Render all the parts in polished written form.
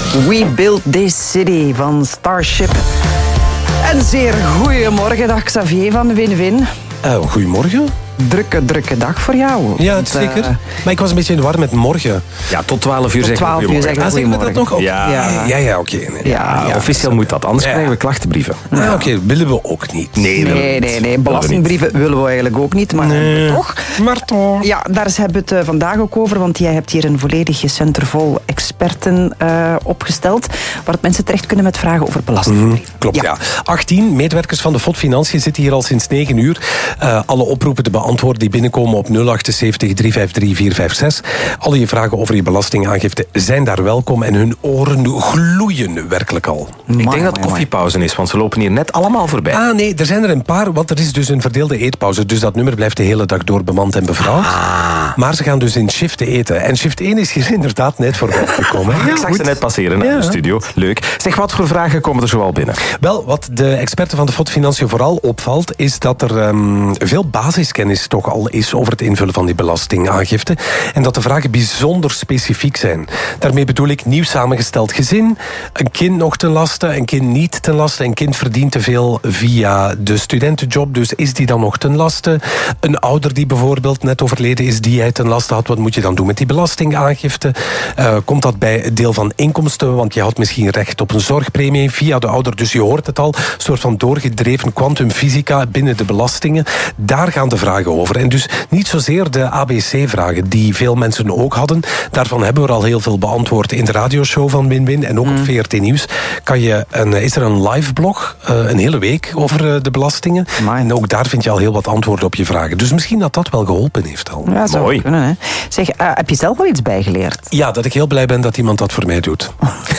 We Built This City van Starship. En zeer goeiemorgen, dag Xavier van Win-Win. Goedemorgen. Drukke dag voor jou. Ja, zeker. Maar ik was een beetje in de war met morgen. Ja, tot 12 uur Tot 12 uur zeggen we Zeggen we dat nog? Ja, oké. Ja, officieel moet dat, anders krijgen we klachtenbrieven. Oké, willen we ook niet. Nee. Belastingbrieven willen we eigenlijk ook niet, maar toch. Maar toch. Ja, daar hebben we het vandaag ook over, want jij hebt hier een volledige center vol experten opgesteld, waar mensen terecht kunnen met vragen over belastingbrieven. Klopt, ja. 18 medewerkers van de FOD Financiën zitten hier al sinds 9 uur. Alle oproepen te beantwoorden die binnenkomen op 078 353 456. Alle je vragen over je belastingaangifte zijn daar welkom en hun oren gloeien werkelijk al. Ik denk dat koffiepauze is, want ze lopen hier net allemaal voorbij. Nee, er zijn er een paar, want er is dus een verdeelde eetpauze. Dus dat nummer blijft de hele dag door bemand en bevrouwd. Maar ze gaan dus in shiften eten. En shift 1 is hier inderdaad net voorbij gekomen. Ik zag ze net passeren naar de studio. Leuk. Zeg, wat voor vragen komen er zoal binnen? Wel, wat de experten van de FOD Financiën vooral opvalt, is dat er veel basiskennis toch al is over het invullen van die belastingaangifte. En dat de vragen bijzonder specifiek zijn. Daarmee bedoel ik nieuw samengesteld gezin, een kind nog ten laste, een kind niet ten laste, een kind verdient te veel via de studentenjob, dus is die dan nog ten laste? Een ouder die bijvoorbeeld net overleden is, die hij ten laste had, wat moet je dan doen met die belastingaangifte? Komt dat bij het deel van inkomsten, want je had misschien recht op een zorgpremie via de ouder, dus je hoort het al, een soort van doorgedreven kwantumfysica binnen de belastingen. Daar gaan de vragen over. En dus niet zozeer de ABC-vragen die veel mensen ook hadden. Daarvan hebben we er al heel veel beantwoord in de radioshow van Win-Win en ook op VRT Nieuws. Is er een live blog, een hele week over de belastingen. En ook daar vind je al heel wat antwoorden op je vragen. Dus misschien dat wel geholpen heeft al. Ja, zou mooi kunnen, hè. Zeg, heb je zelf wel iets bijgeleerd? Ja, dat ik heel blij ben dat iemand dat voor mij doet.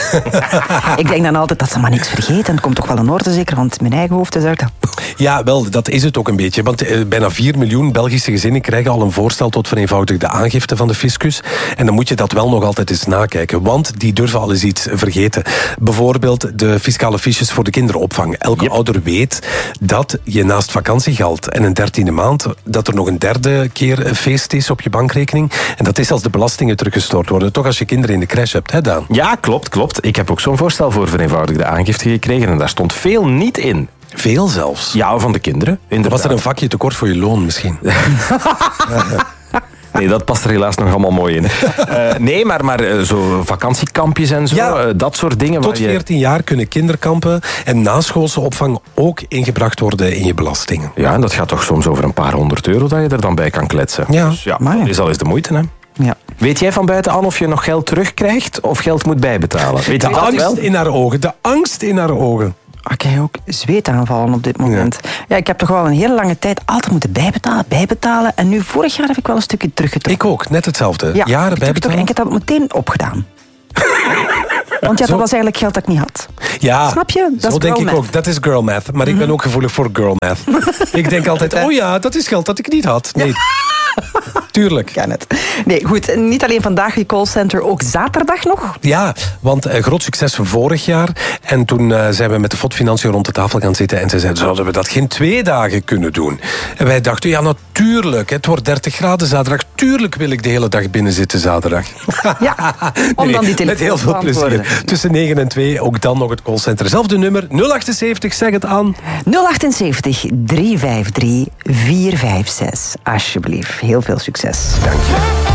Ik denk dan altijd dat ze maar niks vergeten. En het komt toch wel in orde, zeker, want mijn eigen hoofd is uit. Ja, wel, dat is het ook een beetje. Want bijna 4 miljoen Belgische gezinnen krijgen al een voorstel tot vereenvoudigde aangifte van de fiscus. En dan moet je dat wel nog altijd eens nakijken. Want die durven al eens iets vergeten. Bijvoorbeeld de fiscale fiches voor de kinderopvang. Elke ouder weet dat je naast vakantiegeld en een 13e maand, dat er nog een derde keer een feest is op je bankrekening. En dat is als de belastingen teruggestort worden. Toch als je kinderen in de crash hebt, hè Daan? Ja, klopt. Ik heb ook zo'n voorstel voor vereenvoudigde aangifte gekregen en daar stond veel niet in. Veel zelfs? Ja, van de kinderen. Inderdaad. Was er een vakje tekort voor je loon misschien? Nee, dat past er helaas nog allemaal mooi in. Nee, maar zo vakantiekampjes en zo, dat soort dingen. Tot 14 jaar kunnen kinderkampen en naschoolse opvang ook ingebracht worden in je belastingen. Ja, en dat gaat toch soms over een paar €100 dat je er dan bij kan kletsen. Ja. Dus ja, dat is al eens de moeite, hè. Ja. Weet jij van buiten aan of je nog geld terugkrijgt of geld moet bijbetalen? Weet De je dat angst wel? in haar ogen, de angst in haar ogen. Ik krijg ook zweetaanvallen op dit moment. Ja, ik heb toch wel een hele lange tijd altijd moeten bijbetalen. En nu, vorig jaar heb ik wel een stukje teruggetrokken. Ik ook, net hetzelfde. Ja, Jaren bijbetalen. En ik heb dat meteen opgedaan. Want ja, dat was eigenlijk geld dat ik niet had. Ja, snap je? Dat zo is denk girl ik math. ook. Dat is girl math. Maar ik ben ook gevoelig voor girl math. Ik denk altijd, oh ja, dat is geld dat ik niet had. Nee. Tuurlijk. Ken het. Nee, goed. Niet alleen vandaag die callcenter, ook zaterdag nog. Ja, want groot succes van vorig jaar. En toen zijn we met de FOD Financiën rond de tafel gaan zitten. En ze zeiden, zouden we dat geen 2 dagen kunnen doen? En wij dachten, ja natuurlijk. Het wordt 30 graden zaterdag. Tuurlijk wil ik de hele dag binnen zitten zaterdag. Ja, om dan die telefoon met heel veel te beantwoorden. plezier. Tussen 9 en 2, ook dan nog het callcenter. Zelfde nummer, 078, zeg het aan. 078 353 456. Alsjeblieft. Heel veel succes. Dank je.